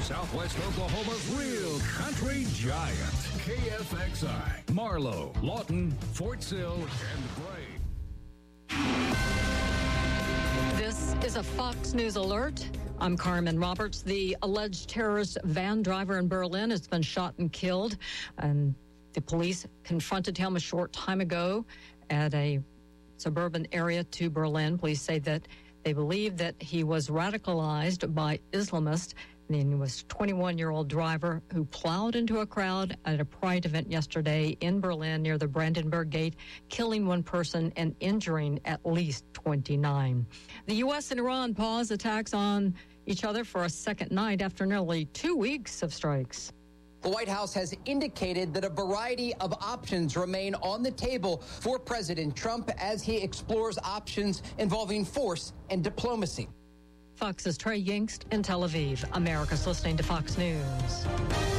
Southwest Oklahoma's real country giant. KFXI, Marlow, Lawton, Fort Sill, and Bray. This is a Fox News alert. I'm Carmen Roberts. The alleged terrorist van driver in Berlin has been shot and killed. And the police confronted him a short time ago at a suburban area to Berlin. Police say that they believe that he was radicalized by Islamists. And he was a 21-year-old driver who plowed into a crowd at a pride event yesterday in Berlin near the Brandenburg Gate, killing one person and injuring at least 29. The U.S. and Iran pause attacks on each other for a second night after nearly 2 weeks of strikes. The White House has indicated that a variety of options remain on the table for President Trump as he explores options involving force and diplomacy. Fox's Trey Yingst in Tel Aviv. America's listening to Fox News.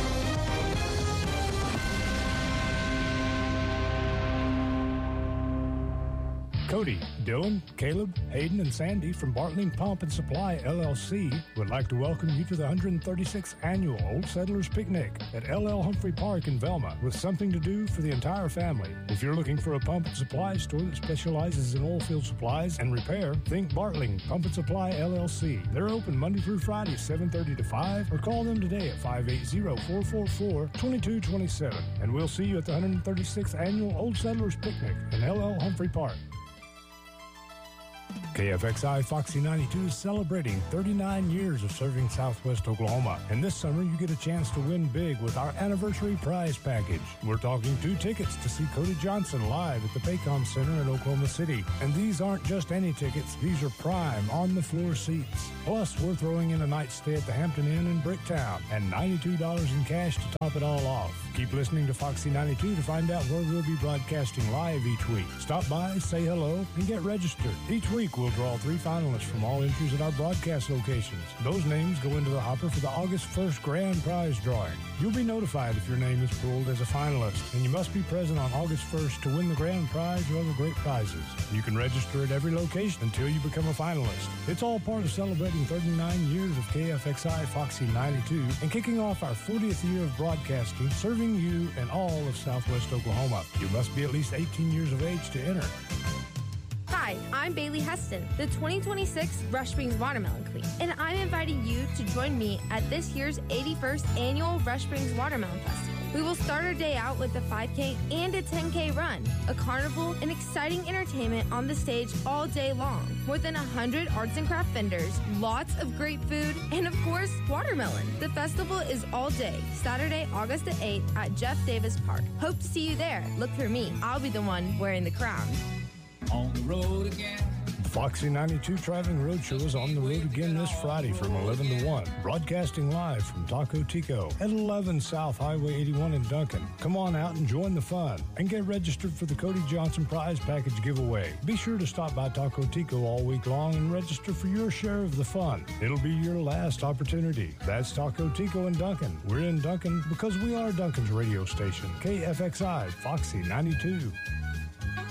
Cody, Dylan, Caleb, Hayden, and Sandy from Bartling Pump and Supply, LLC, would like to welcome you to the 136th Annual Old Settlers Picnic at L.L. Humphrey Park in Velma, with something to do for the entire family. If you're looking for a pump and supply store that specializes in oil field supplies and repair, think Bartling Pump and Supply, LLC. They're open Monday through Friday, 7:30 to 5, or call them today at 580-444-2227. And we'll see you at the 136th Annual Old Settlers Picnic in L.L. Humphrey Park. KFXI Foxy 92 is celebrating 39 years of serving Southwest Oklahoma. And this summer, you get a chance to win big with our anniversary prize package. We're talking 2 tickets to see Cody Johnson live at the Paycom Center in Oklahoma City. And these aren't just any tickets. These are prime, on-the-floor seats. Plus, we're throwing in a night stay at the Hampton Inn in Bricktown and $92 in cash to top it all off. Keep listening to Foxy 92 to find out where we'll be broadcasting live each week. Stop by, say hello, and get registered. Each week, we'll draw 3 finalists from all entries at our broadcast locations. Those names go into the hopper for the August 1st grand prize drawing. You'll be notified if your name is pulled as a finalist, and you must be present on August 1st to win the grand prize or other great prizes. You can register at every location until you become a finalist. It's all part of celebrating 39 years of KFXI Foxy 92 and kicking off our 40th year of broadcasting, serving you and all of Southwest Oklahoma. You must be at least 18 years of age to enter. Hi, I'm Bailey Heston, the 2026 Rush Springs Watermelon Queen, and I'm inviting you to join me at this year's 81st Annual Rush Springs Watermelon Festival. We will start our day out with a 5K and a 10K run, a carnival, and exciting entertainment on the stage all day long. More than 100 arts and craft vendors, lots of great food, and of course, watermelon. The festival is all day, Saturday, August the 8th at Jeff Davis Park. Hope to see you there. Look for me. I'll be the one wearing the crown. On the road again. Foxy 92 Traveling Roadshow is on the road again this Friday from 11 to 1. Broadcasting live from Taco Tico at 11 South Highway 81 in Duncan. Come on out and join the fun and get registered for the Cody Johnson Prize Package giveaway. Be sure to stop by Taco Tico all week long and register for your share of the fun. It'll be your last opportunity. That's Taco Tico in Duncan. We're in Duncan because we are Duncan's radio station. KFXI Foxy 92.